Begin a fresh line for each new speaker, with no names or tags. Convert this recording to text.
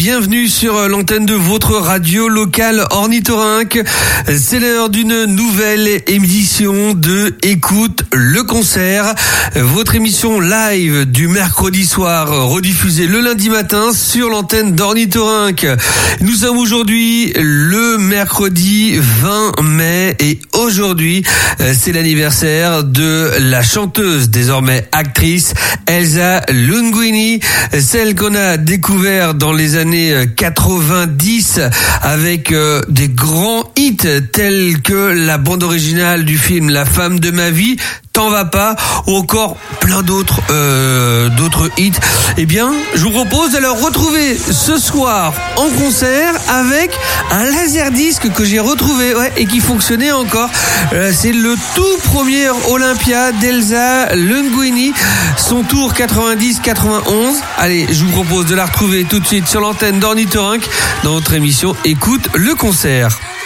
bienvenue sur l'antenne de votre radio locale Ornithorynque. C'est l'heure d'une nouvelle émission de Écoute le concert, votre émission live du mercredi soir, rediffusée le lundi matin sur l'antenne d'Ornithorynque. Nous sommes aujourd'hui le mercredi 20 mai et aujourd'hui c'est l'anniversaire de la chanteuse, désormais actrice, Elsa Lunguini, celle qu'on a découvert dans les années 90 avec des grands hits tels que la bande originale du film La femme de ma vie, T'en vas pas, ou encore plein d'autres hits. Eh bien, je vous propose de la retrouver ce soir en concert avec un laserdisc que j'ai retrouvé et qui fonctionnait encore. C'est le tout premier Olympia d'Elsa Lunguini, son tour 90-91. Allez, je vous propose de la retrouver tout de suite sur l'antenne d'Ornithorynque dans notre émission Écoute le concert.